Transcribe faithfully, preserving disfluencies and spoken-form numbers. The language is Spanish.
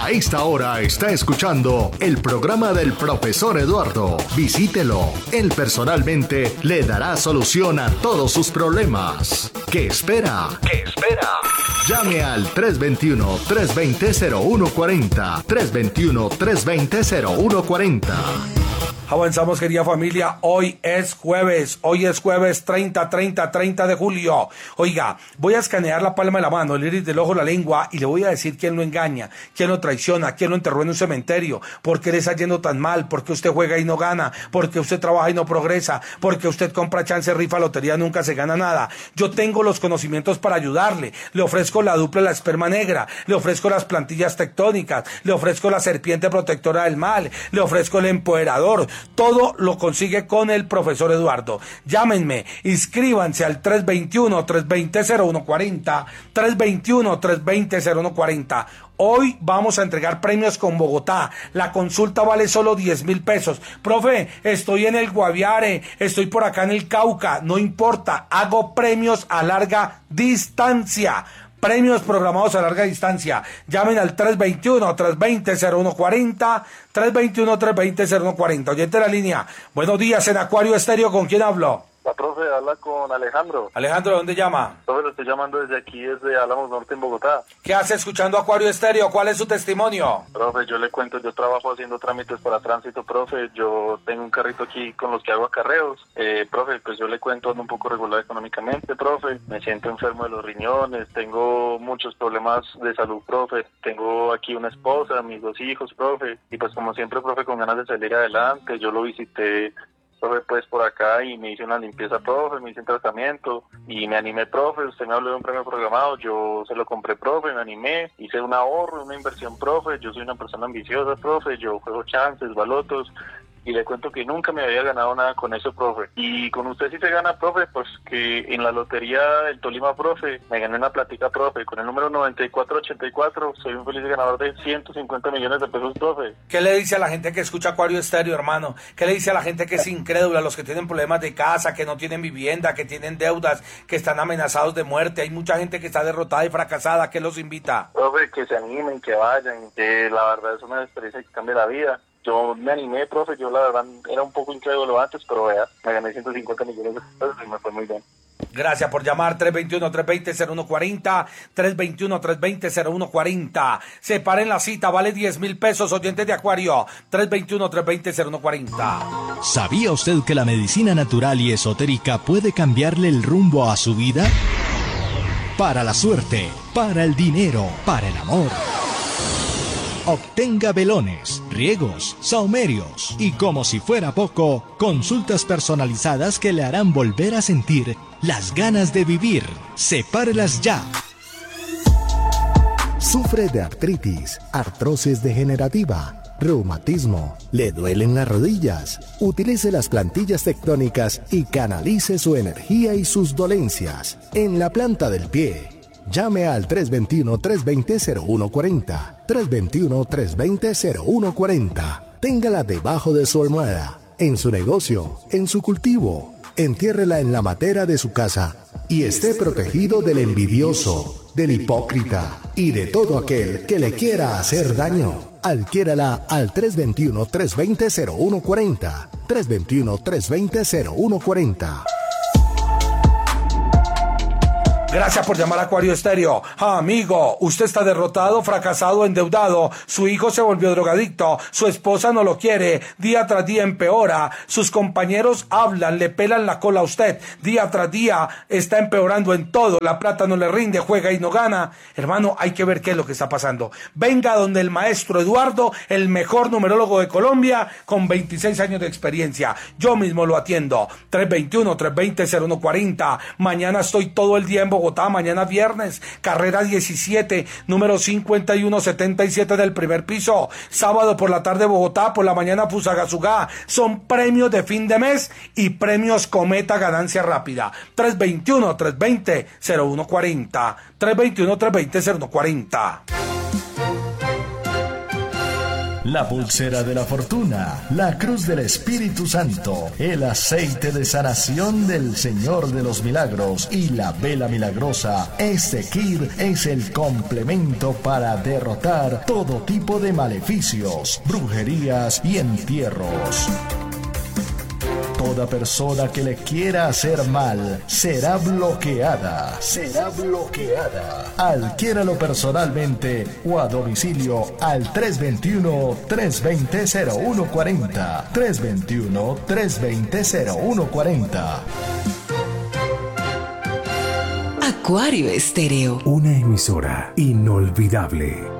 A esta hora está escuchando el programa del profesor Eduardo. Visítelo. Él personalmente le dará solución a todos sus problemas. ¿Qué espera? ¿Qué espera? Llame al tres dos uno, tres dos cero, cero uno cuatro cero, tres dos uno, tres dos cero, cero uno cuatro cero. Avanzamos, querida familia. Hoy es jueves. Hoy es jueves treinta, treinta, treinta de julio. Oiga, voy a escanear la palma de la mano, el iris del ojo, la lengua, y le voy a decir quién lo engaña, quién lo traiciona, quién lo enterró en un cementerio, por qué le está yendo tan mal, por qué usted juega y no gana, por qué usted trabaja y no progresa, por qué usted compra chance, rifa, lotería, nunca se gana nada. Yo tengo los conocimientos para ayudarle. Le ofrezco la dupla, la esperma negra, le ofrezco las plantillas tectónicas, le ofrezco la serpiente protectora del mal, le ofrezco el empoderador. Todo lo consigue con el profesor Eduardo. Llámenme, inscríbanse al tres dos uno, tres dos cero, cero uno cuatro cero, tres dos uno, tres dos cero, cero uno cuatro cero. Hoy vamos a entregar premios con Bogotá. La consulta vale solo diez mil pesos. Profe, estoy en el Guaviare, estoy por acá en el Cauca. No importa, hago premios a larga distancia. Premios programados a larga distancia. Llamen al tres dos uno, tres dos cero, cero uno cuatro cero, tres dos uno, tres dos cero, cero uno cuatro cero. Oyente de la línea. Buenos días, en Acuario Estéreo. ¿Con quién hablo? La profe, habla con Alejandro. Alejandro, ¿de dónde llama? Profe, lo estoy llamando desde aquí, desde Álamos Norte, en Bogotá. ¿Qué hace escuchando Acuario Estéreo? ¿Cuál es su testimonio? Profe, yo le cuento, yo trabajo haciendo trámites para tránsito, profe. Yo tengo un carrito aquí con los que hago acarreos. Eh, profe, pues yo le cuento, ando un poco regular económicamente, profe. Me siento enfermo de los riñones, tengo muchos problemas de salud, profe. Tengo aquí una esposa, mis dos hijos, profe. Y pues como siempre, profe, con ganas de salir adelante, yo lo visité, profe, pues por acá, y me hice una limpieza, profe, me hice un tratamiento y me animé, profe. Usted me habló de un premio programado, yo se lo compré, profe, me animé, hice un ahorro, una inversión, profe. Yo soy una persona ambiciosa, profe, yo juego chances, balotos, y le cuento que nunca me había ganado nada con eso, profe. Y con usted sí se gana, profe, pues que en la lotería del Tolima, profe, me gané una platica, profe, con el número noventa y cuatro ochenta y cuatro, soy un feliz ganador de ciento cincuenta millones de pesos, profe. ¿Qué le dice a la gente que escucha Acuario Estéreo, hermano? ¿Qué le dice a la gente que es incrédula, a los que tienen problemas de casa, que no tienen vivienda, que tienen deudas, que están amenazados de muerte? Hay mucha gente que está derrotada y fracasada. ¿Qué los invita? Profe, que se animen, que vayan, que la verdad es una experiencia que cambia la vida. Yo me animé, profe, yo la verdad era un poco incrédulo antes, pero vea, me gané ciento cincuenta millones de pesos y me fue muy bien. Gracias por llamar. Tres dos uno, tres dos cero, cero uno cuatro cero, tres dos uno, tres dos cero, cero uno cuatro cero. Separen la cita, vale diez mil pesos, oyentes de Acuario. tres dos uno, tres dos cero, cero uno cuatro cero. ¿Sabía usted que la medicina natural y esotérica puede cambiarle el rumbo a su vida? Para la suerte, para el dinero, para el amor. Obtenga velones, riegos, saumerios y, como si fuera poco, consultas personalizadas que le harán volver a sentir las ganas de vivir. Sepárelas ya. Sufre de artritis, artrosis degenerativa, reumatismo, le duelen las rodillas. Utilice las plantillas tectónicas y canalice su energía y sus dolencias en la planta del pie. Llame al tres dos uno, tres dos cero, cero uno cuatro cero, tres dos uno, tres dos cero, cero uno cuatro cero. Téngala debajo de su almohada, en su negocio, en su cultivo. Entiérrela en la matera de su casa y esté protegido del envidioso, del hipócrita y de todo aquel que le quiera hacer daño. Adquiérala al tres dos uno, tres dos cero, cero uno cuatro cero, tres dos uno, tres dos cero, cero uno cuatro cero. Gracias por llamar a Acuario Estéreo. Ah, amigo, usted está derrotado, fracasado, endeudado. Su hijo se volvió drogadicto. Su esposa no lo quiere. Día tras día empeora. Sus compañeros hablan, le pelan la cola a usted. Día tras día está empeorando en todo. La plata no le rinde, juega y no gana. Hermano, hay que ver qué es lo que está pasando. Venga donde el maestro Eduardo, el mejor numerólogo de Colombia, con veintiséis años de experiencia. Yo mismo lo atiendo. tres dos uno, tres dos cero, cero uno cuatro cero. Mañana estoy todo el día en Bogotá, mañana viernes, carrera diecisiete, número cincuenta y uno setenta y siete del primer piso. Sábado por la tarde Bogotá, por la mañana Fusagasugá. Son premios de fin de mes y premios Cometa Ganancia Rápida. tres dos uno, tres dos cero, cero uno cuatro cero. tres dos uno, tres dos cero, cero uno cuatro cero. la pulsera de la fortuna, la cruz del Espíritu Santo, el aceite de sanación del Señor de los Milagros y la vela milagrosa. Este kit es el complemento para derrotar todo tipo de maleficios, brujerías y entierros. Toda persona que le quiera hacer mal será bloqueada. Será bloqueada. Adquiéralo personalmente o a domicilio al tres dos uno, tres dos cero, cero uno cuatro cero. tres dos uno, tres dos cero, cero uno cuatro cero. Acuario Estéreo. Una emisora inolvidable.